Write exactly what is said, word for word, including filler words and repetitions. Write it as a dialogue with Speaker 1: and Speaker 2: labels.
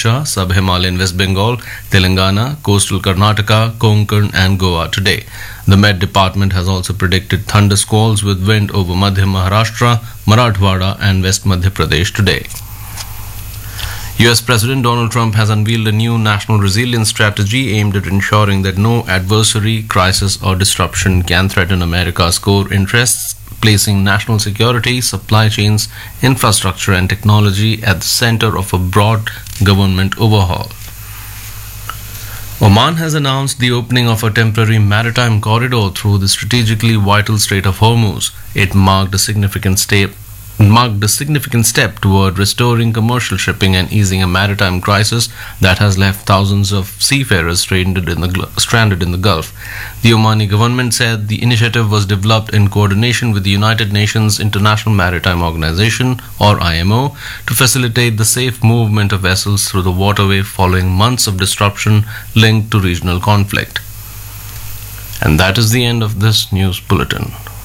Speaker 1: Odisha, Sub-Himalayan West Bengal, Telangana, coastal Karnataka, Konkan and Goa today. The Met Department has also predicted thunder squalls with wind over Madhya Maharashtra, Marathwada and West Madhya Pradesh today. U S President Donald Trump has unveiled a new national resilience strategy aimed at ensuring that no adversary, crisis or disruption can threaten America's core interests, placing national security, supply chains, infrastructure and technology at the center of a broad government overhaul. Oman has announced the opening of a temporary maritime corridor through the strategically vital Strait of Hormuz. It marked a significant step marked a significant step toward restoring commercial shipping and easing a maritime crisis that has left thousands of seafarers stranded in the stranded in the Gulf. The Omani government said the initiative was developed in coordination with the United Nations International Maritime Organization, or I M O, to facilitate the safe movement of vessels through the waterway following months of disruption linked to regional conflict. And that is the end of this news bulletin.